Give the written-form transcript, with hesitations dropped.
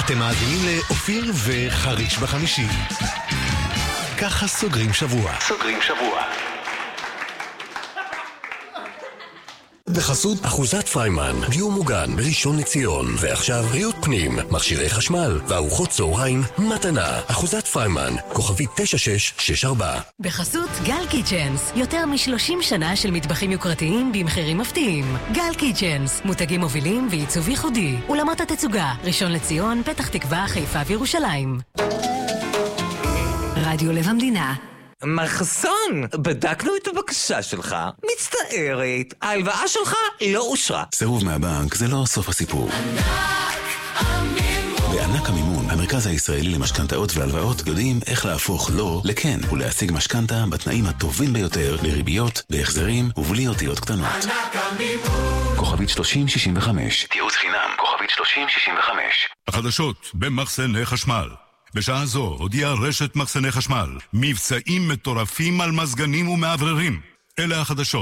אתם מאזינים לאופיר וחריש בחמישי. ככה סוגרים שבוע. בחסות אחוזת פריימן, דיור מוגן בראשון לציון. ועכשיו ריהוט פנים, מכשירי חשמל וארוחות צהריים מתנה. אחוזת פריימן, כוכבית 9664. בחסות גל קיצ'נס, יותר מ-30 שנה של מטבחים יוקרתיים במחירים מפתיעים. גל קיצ'נס, מותגים מובילים ועיצוב ייחודי. אולמות התצוגה, ראשון לציון, פתח תקווה, חיפה וירושלים. רדיו לב המדינה. מחסון, בדקנו את הבקשה שלך. מצטערת, ההלוואה שלך לא אושרה. סירוב מהבנק זה לא סוף הסיפור. בענק המימון, המרכז הישראלי למשכנתאות והלוואות, יודעים איך להפוך לא לכן ולהשיג משכנתה בתנאים הטובים ביותר, לריביות, בהחזרים ובלי אותיות קטנות. כוכבית 3065, תיעוץ חינם, כוכבית 3065. החדשות במחסני חשמל. בשעה זו הודיעה רשת מחסני חשמל מבצעים מטורפים על מזגנים ומעבררים. אלה החדשות.